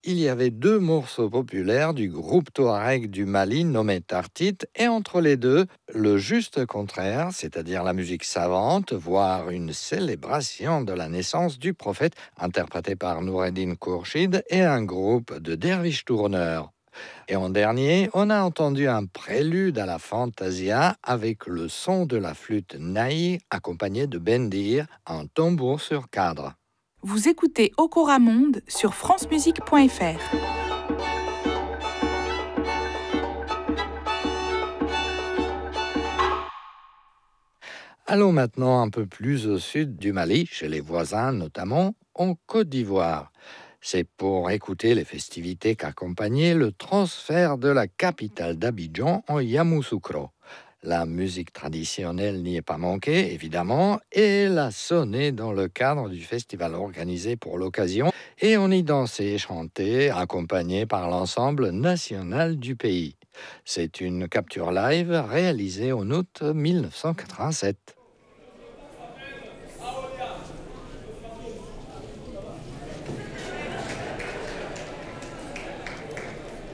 il y avait deux morceaux populaires du groupe Touareg du Mali nommé Tartit, et entre les deux, le juste contraire, c'est-à-dire la musique savante, voire une célébration de la naissance du prophète, interprété par Noureddin Kourchid et un groupe de derviches tourneurs. Et en dernier, on a entendu un prélude à la fantasia avec le son de la flûte naï accompagné de bendir, un tambour sur cadre. Vous écoutez Okora Monde sur francemusique.fr. Allons maintenant un peu plus au sud du Mali, chez les voisins notamment, en Côte d'Ivoire. C'est pour écouter les festivités qu'accompagnait le transfert de la capitale d'Abidjan en Yamoussoukro. La musique traditionnelle n'y est pas manquée, évidemment, et elle a sonné dans le cadre du festival organisé pour l'occasion, et on y dansait et chantait, accompagné par l'ensemble national du pays. C'est une capture live réalisée en août 1987.